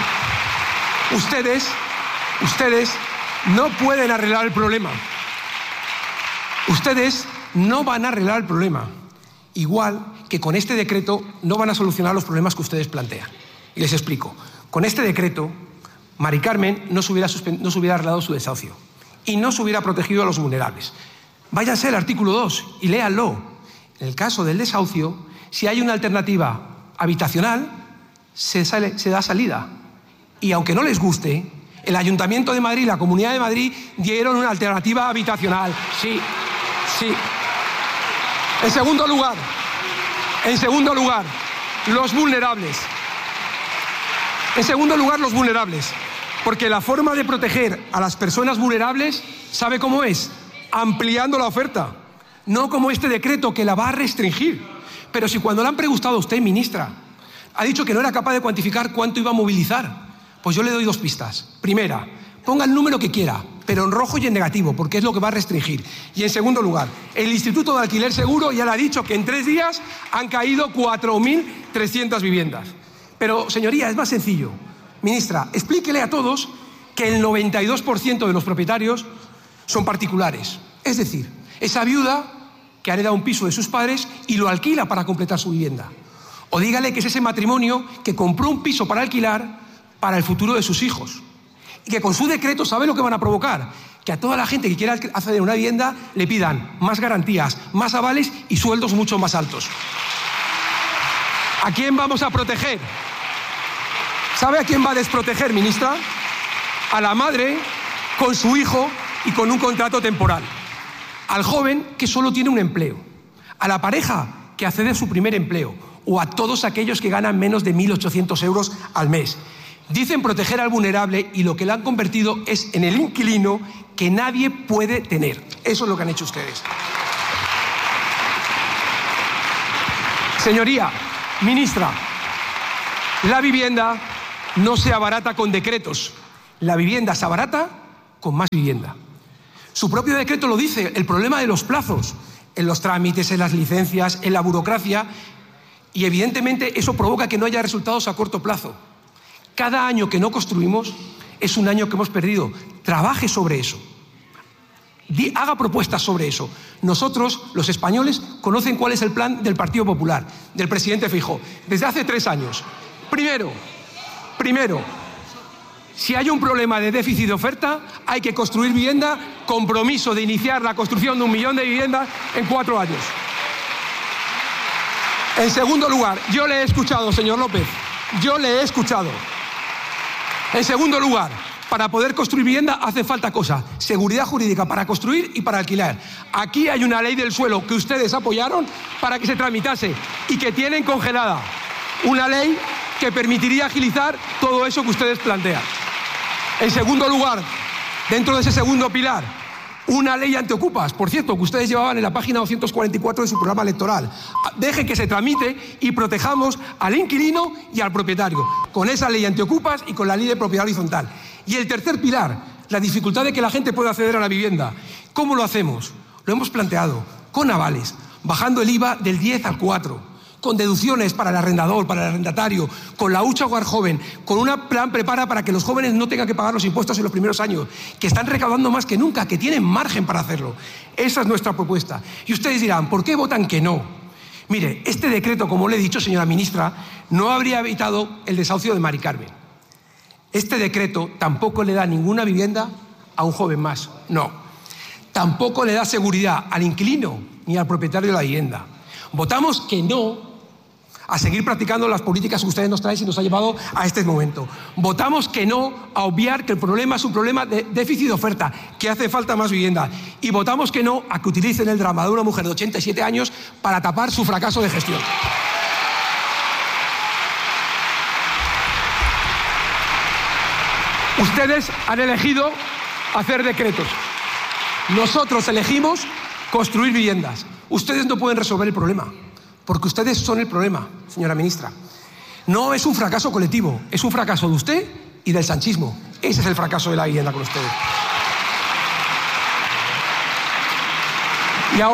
ustedes no pueden arreglar el problema. Ustedes no van a arreglar el problema. Igual que con este decreto no van a solucionar los problemas que ustedes plantean. Y les explico. Con este decreto, Mari Carmen no se hubiera arreglado su desahucio y no se hubiera protegido a los vulnerables. Váyanse al artículo 2 y léanlo. En el caso del desahucio, si hay una alternativa habitacional, se da salida. Y aunque no les guste, el Ayuntamiento de Madrid y la Comunidad de Madrid dieron una alternativa habitacional. Sí, sí. En segundo lugar, los vulnerables. En segundo lugar, los vulnerables. Porque la forma de proteger a las personas vulnerables, ¿sabe cómo es? Ampliando la oferta. No como este decreto que la va a restringir. Pero si cuando le han preguntado a usted, ministra, ha dicho que no era capaz de cuantificar cuánto iba a movilizar, pues yo le doy 2 pistas. Primera, ponga el número que quiera, pero en rojo y en negativo, porque es lo que va a restringir. Y en segundo lugar, el Instituto de Alquiler Seguro ya le ha dicho que en 3 días han caído 4.300 viviendas. Pero, señoría, es más sencillo. Ministra, explíquele a todos que el 92% de los propietarios son particulares. Es decir, esa viuda que hereda un piso de sus padres y lo alquila para completar su vivienda. O dígale que es ese matrimonio que compró un piso para alquilar para el futuro de sus hijos. Y que con su decreto, ¿sabe lo que van a provocar? Que a toda la gente que quiera acceder a una vivienda le pidan más garantías, más avales y sueldos mucho más altos. ¿A quién vamos a proteger? ¿Sabe a quién va a desproteger, ministra? A la madre con su hijo y con un contrato temporal. Al joven que solo tiene un empleo, a la pareja que accede a su primer empleo o a todos aquellos que ganan menos de 1.800 euros al mes. Dicen proteger al vulnerable y lo que le han convertido es en el inquilino que nadie puede tener. Eso es lo que han hecho ustedes. Señoría ministra, la vivienda no se abarata con decretos. La vivienda se abarata con más vivienda. Su propio decreto lo dice, el problema de los plazos en los trámites, en las licencias, en la burocracia, y evidentemente eso provoca que no haya resultados a corto plazo. Cada año que no construimos es un año que hemos perdido. Trabaje sobre eso. Haga propuestas sobre eso. Nosotros, los españoles, conocen cuál es el plan del Partido Popular, del presidente Feijóo, desde hace 3 años. Primero, si hay un problema de déficit de oferta, hay que construir vivienda, compromiso de iniciar la construcción de 1 millón de viviendas en 4 años. En segundo lugar, yo le he escuchado, señor López, yo le he escuchado. En segundo lugar, para poder construir vivienda hace falta cosas, seguridad jurídica para construir y para alquilar. Aquí hay una ley del suelo que ustedes apoyaron para que se tramitase y que tienen congelada. Una ley que permitiría agilizar todo eso que ustedes plantean. En segundo lugar, dentro de ese segundo pilar, una ley antiocupas, por cierto, que ustedes llevaban en la página 244 de su programa electoral. Dejen que se tramite y protejamos al inquilino y al propietario, con esa ley antiocupas y con la ley de propiedad horizontal. Y el tercer pilar, la dificultad de que la gente pueda acceder a la vivienda. ¿Cómo lo hacemos? Lo hemos planteado con avales, bajando el IVA del 10 al 4%. Con deducciones para el arrendador, para el arrendatario, con la hucha hogar joven, con un plan prepara para que los jóvenes no tengan que pagar los impuestos en los primeros años, que están recaudando más que nunca, que tienen margen para hacerlo. Esa es nuestra propuesta. Y ustedes dirán, ¿por qué votan que no? Mire, este decreto, como le he dicho, señora ministra, no habría evitado el desahucio de Mari Carmen. Este decreto tampoco le da ninguna vivienda a un joven más, no. Tampoco le da seguridad al inquilino ni al propietario de la vivienda. Votamos que no a seguir practicando las políticas que ustedes nos traen y nos ha llevado a este momento. Votamos que no a obviar que el problema es un problema de déficit de oferta, que hace falta más vivienda. Y votamos que no a que utilicen el drama de una mujer de 87 años para tapar su fracaso de gestión. Ustedes han elegido hacer decretos. Nosotros elegimos construir viviendas. Ustedes no pueden resolver el problema, porque ustedes son el problema, señora ministra. No es un fracaso colectivo, es un fracaso de usted y del sanchismo. Ese es el fracaso de la vivienda con ustedes. Y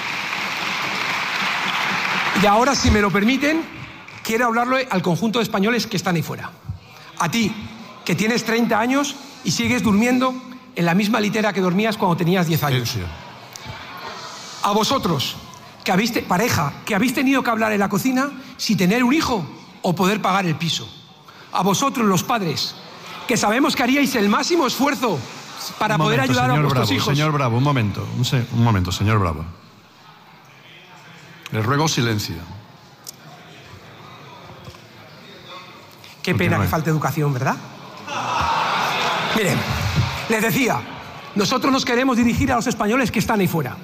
ahora, si me lo permiten, quiero hablarle al conjunto de españoles que están ahí fuera. A ti, que tienes 30 años y sigues durmiendo en la misma litera que dormías cuando tenías 10 años. Sí. A vosotros, que habéis tenido que hablar en la cocina si tener un hijo o poder pagar el piso. A vosotros, los padres, que sabemos que haríais el máximo esfuerzo para poder ayudar a vuestros hijos. Señor Bravo, un momento, señor Bravo. Le ruego silencio. Qué pena que falte educación, ¿verdad? Miren, les decía, nosotros nos queremos dirigir a los españoles que están ahí fuera.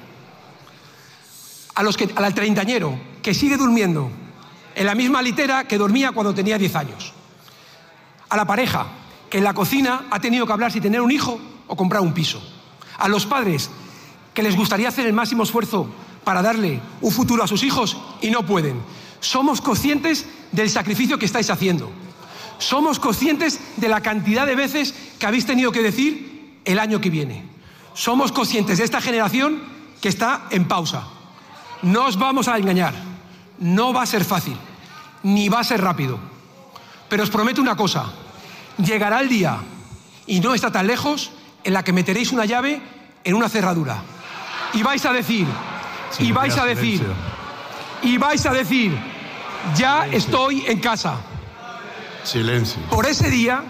Al treintañero que sigue durmiendo en la misma litera que dormía cuando tenía 10 años. A la pareja que en la cocina ha tenido que hablar si tener un hijo o comprar un piso. A los padres que les gustaría hacer el máximo esfuerzo para darle un futuro a sus hijos y no pueden. Somos conscientes del sacrificio que estáis haciendo. Somos conscientes de la cantidad de veces que habéis tenido que decir el año que viene. Somos conscientes de esta generación que está en pausa. No os vamos a engañar, no va a ser fácil, ni va a ser rápido. Pero os prometo una cosa, llegará el día, y no está tan lejos, en la que meteréis una llave en una cerradura. Y vais a decir, ya estoy en casa. Silencio. Por ese día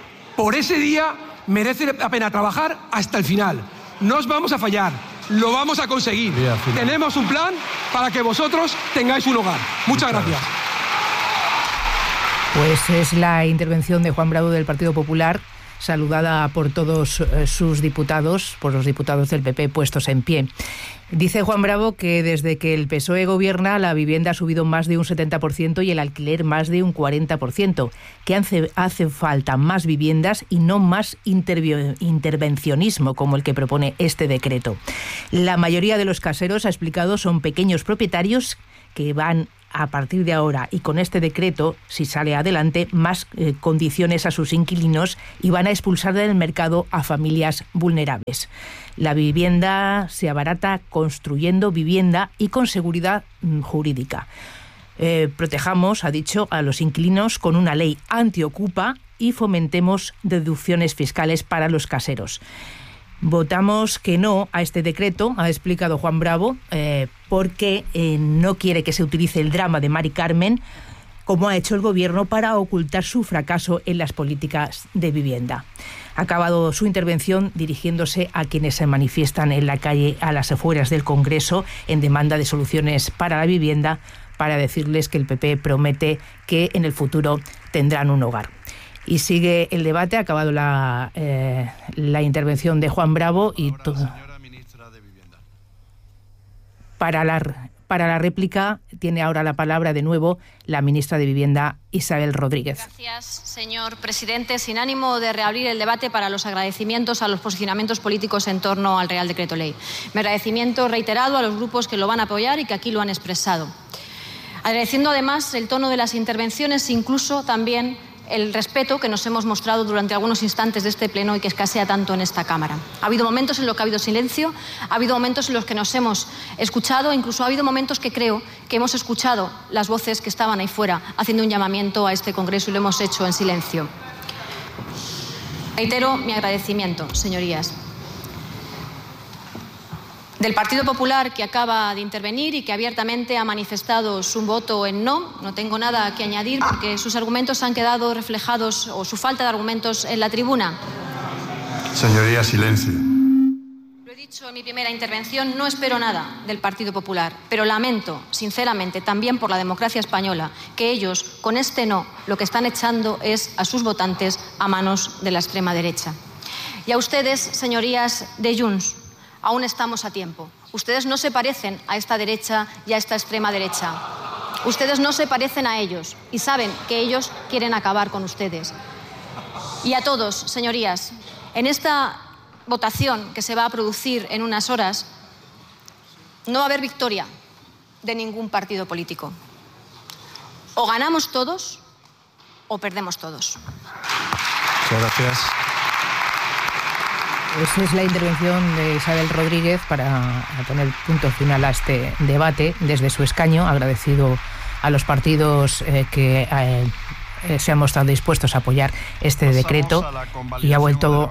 merece la pena trabajar hasta el final. No os vamos a fallar. Lo vamos a conseguir. Tenemos un plan para que vosotros tengáis un hogar. Muchas gracias. Pues es la intervención de Juan Bravo del Partido Popular saludada por todos sus diputados, por los diputados del PP puestos en pie. Dice Juan Bravo que desde que el PSOE gobierna, la vivienda ha subido más de un 70% y el alquiler más de un 40%, que hace falta más viviendas y no más intervencionismo como el que propone este decreto. La mayoría de los caseros, ha explicado, son pequeños propietarios que van a partir de ahora y con este decreto, si sale adelante, más condiciones a sus inquilinos y van a expulsar del mercado a familias vulnerables. La vivienda se abarata construyendo vivienda y con seguridad jurídica. Protejamos, ha dicho, a los inquilinos con una ley antiocupa y fomentemos deducciones fiscales para los caseros. Votamos que no a este decreto, ha explicado Juan Bravo, porque no quiere que se utilice el drama de Mari Carmen, como ha hecho el Gobierno, para ocultar su fracaso en las políticas de vivienda. Ha acabado su intervención dirigiéndose a quienes se manifiestan en la calle a las afueras del Congreso en demanda de soluciones para la vivienda, para decirles que el PP promete que en el futuro tendrán un hogar. Y sigue el debate, ha acabado la intervención de Juan Bravo y todo. Para la réplica tiene ahora la palabra de nuevo la ministra de Vivienda, Isabel Rodríguez. Gracias, señor presidente. Sin ánimo de reabrir el debate, para los agradecimientos a los posicionamientos políticos en torno al Real Decreto Ley. Mi agradecimiento reiterado a los grupos que lo van a apoyar y que aquí lo han expresado. Agradeciendo además el tono de las intervenciones, incluso también el respeto que nos hemos mostrado durante algunos instantes de este pleno y que escasea tanto en esta Cámara. Ha habido momentos en los que ha habido silencio, ha habido momentos en los que nos hemos escuchado, incluso ha habido momentos que creo que hemos escuchado las voces que estaban ahí fuera haciendo un llamamiento a este Congreso y lo hemos hecho en silencio. Reitero mi agradecimiento, señorías. Del Partido Popular, que acaba de intervenir y que abiertamente ha manifestado su voto en no tengo nada que añadir porque sus argumentos han quedado reflejados, o su falta de argumentos, en la tribuna. Señoría, silencio. Lo he dicho en mi primera intervención, no espero nada del Partido Popular, pero lamento, sinceramente, también por la democracia española, que ellos, con este no, lo que están echando es a sus votantes a manos de la extrema derecha. Y a ustedes, señorías de Junts, aún estamos a tiempo. Ustedes no se parecen a esta derecha y a esta extrema derecha. Ustedes no se parecen a ellos y saben que ellos quieren acabar con ustedes. Y a todos, señorías, en esta votación que se va a producir en unas horas, no va a haber victoria de ningún partido político. O ganamos todos o perdemos todos. Muchas gracias. Esa es la intervención de Isabel Rodríguez para poner punto final a este debate desde su escaño. Agradecido a los partidos que se han mostrado dispuestos a apoyar este decreto y ha vuelto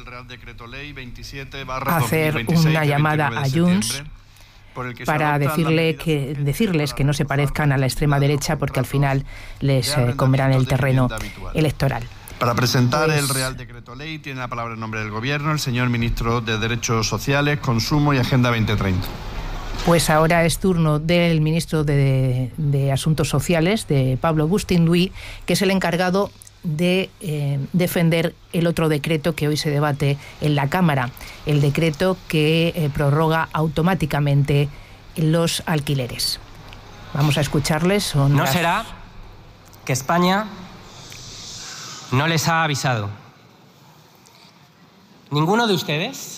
a hacer una llamada a Junts para decirles que no se parezcan a la extrema derecha porque al final les comerán el terreno electoral. Para presentar el Real Decreto Ley tiene la palabra en nombre del Gobierno el señor Ministro de Derechos Sociales, Consumo y Agenda 2030. Pues ahora es turno del Ministro de Asuntos Sociales, de Pablo Bustinduy, que es el encargado de defender el otro decreto que hoy se debate en la Cámara, el decreto que prorroga automáticamente los alquileres. Vamos a escucharles. No será que España no les ha avisado. Ninguno de ustedes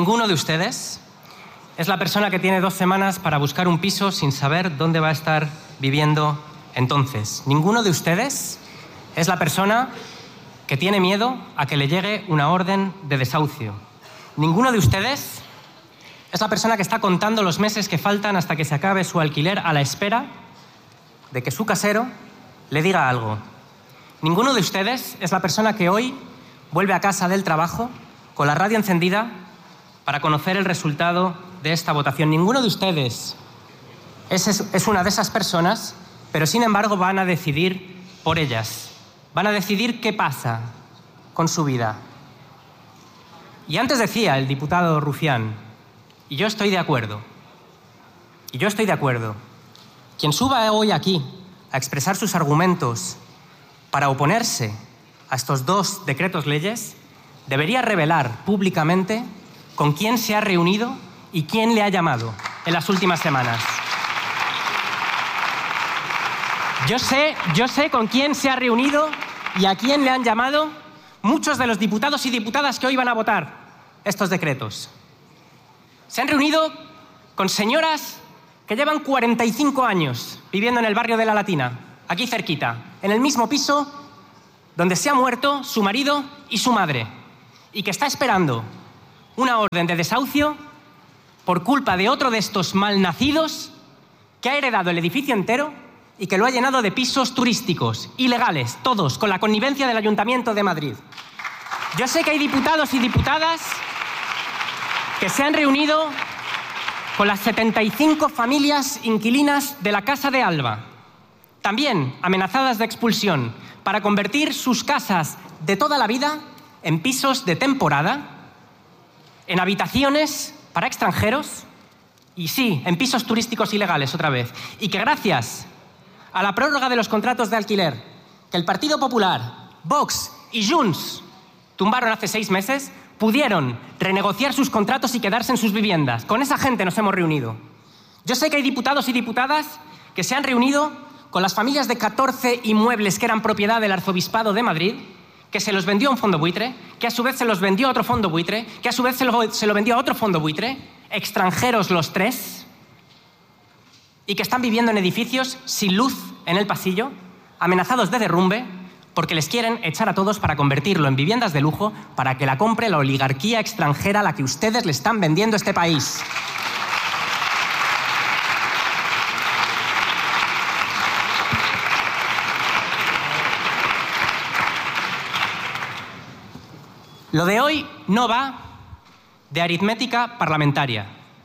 es la persona que tiene 2 semanas para buscar un piso sin saber dónde va a estar viviendo entonces. Ninguno de ustedes es la persona que tiene miedo a que le llegue una orden de desahucio. Ninguno de ustedes es la persona que está contando los meses que faltan hasta que se acabe su alquiler a la espera de que su casero le diga algo. Ninguno de ustedes es la persona que hoy vuelve a casa del trabajo con la radio encendida para conocer el resultado de esta votación. Ninguno de ustedes es una de esas personas, pero sin embargo van a decidir por ellas. Van a decidir qué pasa con su vida. Y antes decía el diputado Rufián, y yo estoy de acuerdo, quien suba hoy aquí a expresar sus argumentos para oponerse a estos 2 decretos leyes debería revelar públicamente con quién se ha reunido y quién le ha llamado en las últimas semanas. Yo sé con quién se ha reunido y a quién le han llamado muchos de los diputados y diputadas que hoy van a votar estos decretos. Se han reunido con señoras que llevan 45 años viviendo en el barrio de La Latina, aquí cerquita, en el mismo piso donde se ha muerto su marido y su madre, y que está esperando una orden de desahucio por culpa de otro de estos malnacidos que ha heredado el edificio entero y que lo ha llenado de pisos turísticos, ilegales, todos, con la connivencia del Ayuntamiento de Madrid. Yo sé que hay diputados y diputadas que se han reunido con las 75 familias inquilinas de la Casa de Alba, también amenazadas de expulsión, para convertir sus casas de toda la vida en pisos de temporada, en habitaciones para extranjeros y sí, en pisos turísticos ilegales otra vez. Y que gracias a la prórroga de los contratos de alquiler que el Partido Popular, Vox y Junts tumbaron hace 6 meses, pudieron renegociar sus contratos y quedarse en sus viviendas. Con esa gente nos hemos reunido. Yo sé que hay diputados y diputadas que se han reunido con las familias de 14 inmuebles que eran propiedad del Arzobispado de Madrid, que se los vendió a un fondo buitre, que a su vez se los vendió a otro fondo buitre, que a su vez se lo vendió a otro fondo buitre, extranjeros los 3, y que están viviendo en edificios sin luz en el pasillo, amenazados de derrumbe, porque les quieren echar a todos para convertirlo en viviendas de lujo, para que la compre la oligarquía extranjera a la que ustedes le están vendiendo este país. Lo de hoy no va de aritmética parlamentaria.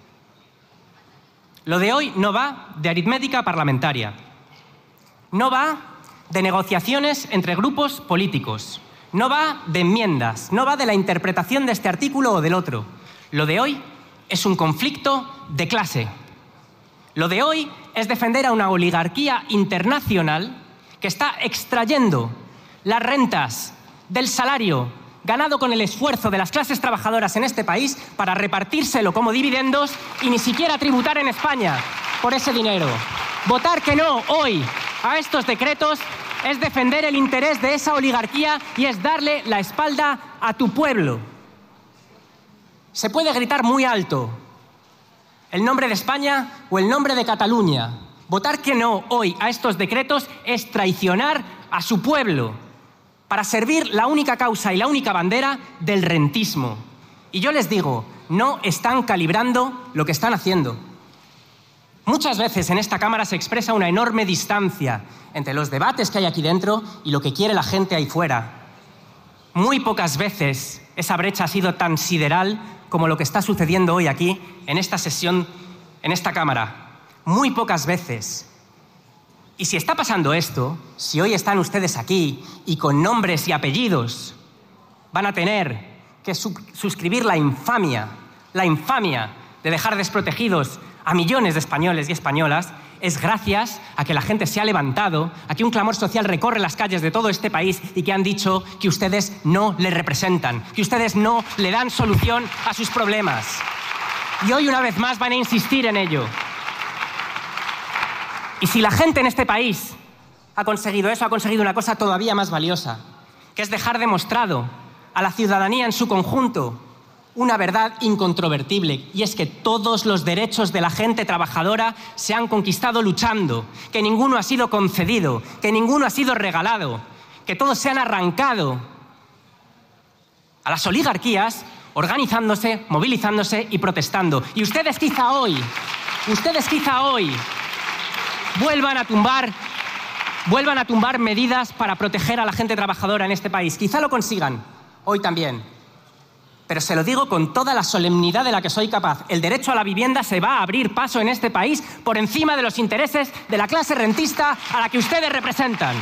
Lo de hoy no va de aritmética parlamentaria. No va de negociaciones entre grupos políticos. No va de enmiendas. No va de la interpretación de este artículo o del otro. Lo de hoy es un conflicto de clase. Lo de hoy es defender a una oligarquía internacional que está extrayendo las rentas del salario ganado con el esfuerzo de las clases trabajadoras en este país para repartírselo como dividendos y ni siquiera tributar en España por ese dinero. Votar que no hoy a estos decretos es defender el interés de esa oligarquía y es darle la espalda a tu pueblo. Se puede gritar muy alto el nombre de España o el nombre de Cataluña. Votar que no hoy a estos decretos es traicionar a su pueblo para servir la única causa y la única bandera del rentismo. Y yo les digo, no están calibrando lo que están haciendo. Muchas veces en esta Cámara se expresa una enorme distancia entre los debates que hay aquí dentro y lo que quiere la gente ahí fuera. Muy pocas veces esa brecha ha sido tan sideral como lo que está sucediendo hoy aquí, en esta sesión, en esta Cámara. Muy pocas veces. Y si está pasando esto, si hoy están ustedes aquí y con nombres y apellidos van a tener que suscribir la infamia de dejar desprotegidos a millones de españoles y españolas, es gracias a que la gente se ha levantado, a que un clamor social recorre las calles de todo este país y que han dicho que ustedes no le representan, que ustedes no le dan solución a sus problemas. Y hoy una vez más van a insistir en ello. Y si la gente en este país ha conseguido eso, ha conseguido una cosa todavía más valiosa, que es dejar demostrado a la ciudadanía en su conjunto una verdad incontrovertible, y es que todos los derechos de la gente trabajadora se han conquistado luchando, que ninguno ha sido concedido, que ninguno ha sido regalado, que todos se han arrancado a las oligarquías organizándose, movilizándose y protestando. Y ustedes quizá hoy vuelvan a tumbar medidas para proteger a la gente trabajadora en este país. Quizá lo consigan hoy también. Pero se lo digo con toda la solemnidad de la que soy capaz. El derecho a la vivienda se va a abrir paso en este país por encima de los intereses de la clase rentista a la que ustedes representan.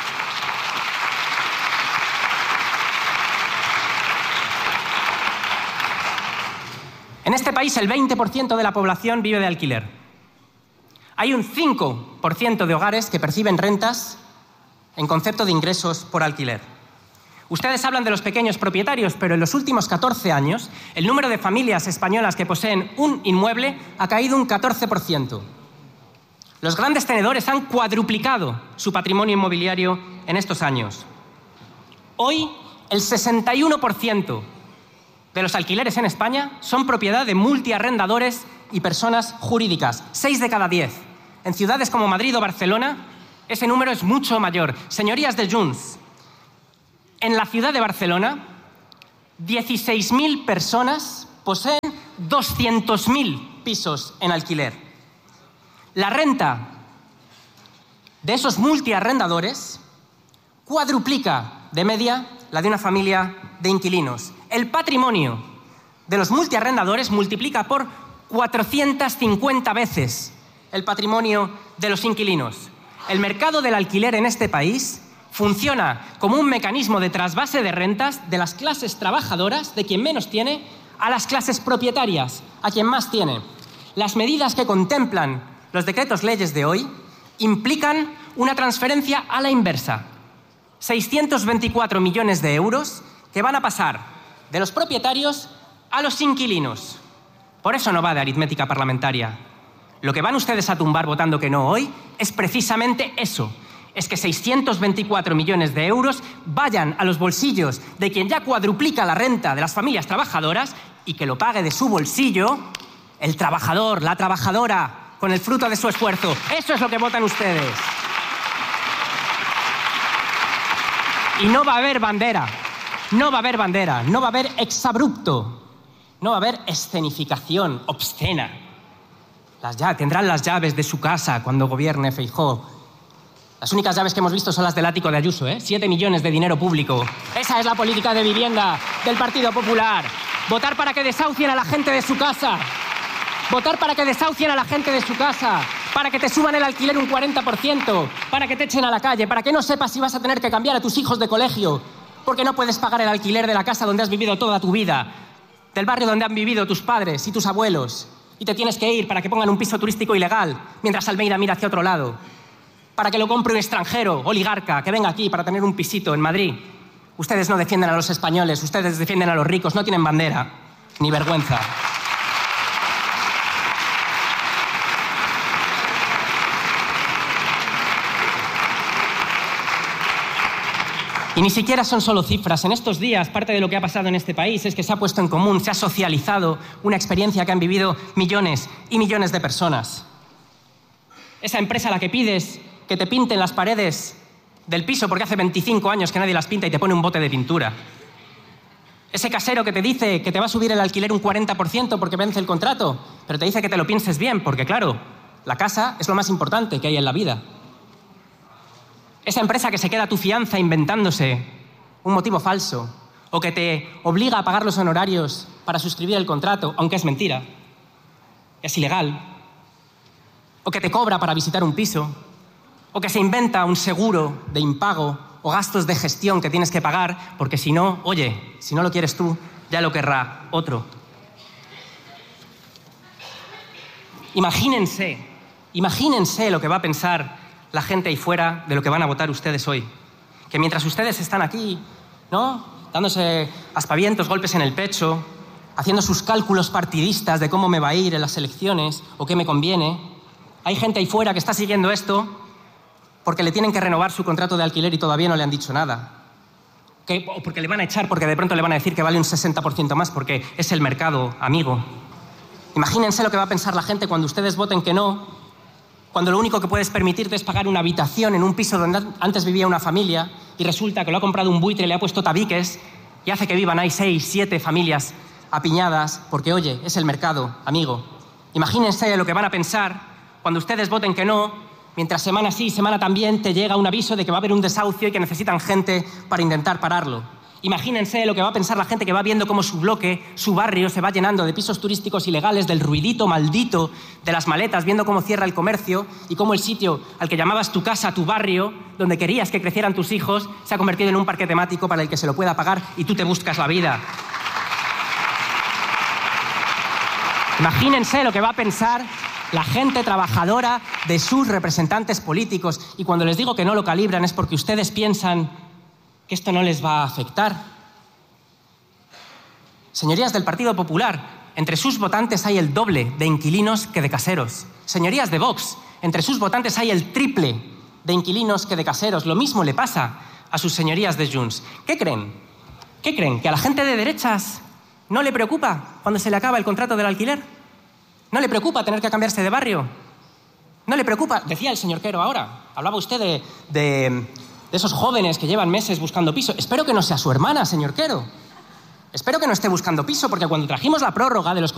En este país el 20% de la población vive de alquiler. Hay un 5% de hogares que perciben rentas en concepto de ingresos por alquiler. Ustedes hablan de los pequeños propietarios, pero en los últimos 14 años el número de familias españolas que poseen un inmueble ha caído un 14%. Los grandes tenedores han cuadruplicado su patrimonio inmobiliario en estos años. Hoy, el 61% de los alquileres en España son propiedad de multiarrendadores y personas jurídicas. 6 de cada 10. En ciudades como Madrid o Barcelona, ese número es mucho mayor. Señorías de Junts, en la ciudad de Barcelona, 16.000 personas poseen 200.000 pisos en alquiler. La renta de esos multiarrendadores cuadruplica de media la de una familia de inquilinos. El patrimonio de los multiarrendadores multiplica por 450 veces el patrimonio de los inquilinos. El mercado del alquiler en este país funciona como un mecanismo de trasvase de rentas de las clases trabajadoras, de quien menos tiene, a las clases propietarias, a quien más tiene. Las medidas que contemplan los decretos leyes de hoy implican una transferencia a la inversa. 624 millones de euros que van a pasar de los propietarios a los inquilinos. Por eso no va de aritmética parlamentaria. Lo que van ustedes a tumbar votando que no hoy es precisamente eso. Es que 624 millones de euros vayan a los bolsillos de quien ya cuadruplica la renta de las familias trabajadoras y que lo pague de su bolsillo el trabajador, la trabajadora, con el fruto de su esfuerzo. Eso es lo que votan ustedes. Y no va a haber bandera, no va a haber bandera, no va a haber exabrupto, no va a haber escenificación obscena. Tendrán las llaves de su casa cuando gobierne Feijóo. Las únicas llaves que hemos visto son las del ático de Ayuso, 7 millones de dinero público. Esa es la política de vivienda del Partido Popular. Votar para que desahucien a la gente de su casa. Votar para que desahucien a la gente de su casa. Para que te suban el alquiler un 40%. Para que te echen a la calle. Para que no sepas si vas a tener que cambiar a tus hijos de colegio. Porque no puedes pagar el alquiler de la casa donde has vivido toda tu vida. Del barrio donde han vivido tus padres y tus abuelos. Y te tienes que ir para que pongan un piso turístico ilegal mientras Almeida mira hacia otro lado. Para que lo compre un extranjero, oligarca, que venga aquí para tener un pisito en Madrid. Ustedes no defienden a los españoles, ustedes defienden a los ricos, no tienen bandera, ni vergüenza. Y ni siquiera son solo cifras. En estos días, parte de lo que ha pasado en este país es que se ha puesto en común, se ha socializado una experiencia que han vivido millones y millones de personas. Esa empresa a la que pides que te pinten las paredes del piso porque hace 25 años que nadie las pinta y te pone un bote de pintura. Ese casero que te dice que te va a subir el alquiler un 40% porque vence el contrato, pero te dice que te lo pienses bien porque, claro, la casa es lo más importante que hay en la vida. Esa empresa que se queda a tu fianza inventándose un motivo falso o que te obliga a pagar los honorarios para suscribir el contrato, aunque es mentira, es ilegal. O que te cobra para visitar un piso. O que se inventa un seguro de impago o gastos de gestión que tienes que pagar porque si no, oye, si no lo quieres tú, ya lo querrá otro. Imagínense lo que va a pensar la gente ahí fuera de lo que van a votar ustedes hoy. Que mientras ustedes están aquí, ¿no?, dándose aspavientos, golpes en el pecho, haciendo sus cálculos partidistas de cómo me va a ir en las elecciones o qué me conviene, hay gente ahí fuera que está siguiendo esto porque le tienen que renovar su contrato de alquiler y todavía no le han dicho nada. O porque le van a echar porque de pronto le van a decir que vale un 60% más porque es el mercado, amigo. Imagínense lo que va a pensar la gente cuando ustedes voten que no, cuando lo único que puedes permitirte es pagar una habitación en un piso donde antes vivía una familia y resulta que lo ha comprado un buitre, le ha puesto tabiques y hace que vivan ahí 6, 7 familias apiñadas porque, oye, es el mercado, amigo. Imagínense lo que van a pensar cuando ustedes voten que no, mientras semana sí, semana también te llega un aviso de que va a haber un desahucio y que necesitan gente para intentar pararlo. Imagínense lo que va a pensar la gente que va viendo cómo su bloque, su barrio, se va llenando de pisos turísticos ilegales, del ruidito maldito de las maletas, viendo cómo cierra el comercio y cómo el sitio al que llamabas tu casa, tu barrio, donde querías que crecieran tus hijos, se ha convertido en un parque temático para el que se lo pueda pagar y tú te buscas la vida. Imagínense lo que va a pensar la gente trabajadora de sus representantes políticos. Y cuando les digo que no lo calibran es porque ustedes piensan que esto no les va a afectar. Señorías del Partido Popular, entre sus votantes hay el doble de inquilinos que de caseros. Señorías de Vox, entre sus votantes hay el triple de inquilinos que de caseros. Lo mismo le pasa a sus señorías de Junts. ¿Qué creen? ¿Qué creen? ¿Que a la gente de derechas no le preocupa cuando se le acaba el contrato del alquiler? ¿No le preocupa tener que cambiarse de barrio? ¿No le preocupa? Decía el señor Quero ahora. Hablaba usted de esos jóvenes que llevan meses buscando piso. Espero que no sea su hermana, señor Quero. Espero que no esté buscando piso, porque cuando trajimos la prórroga de los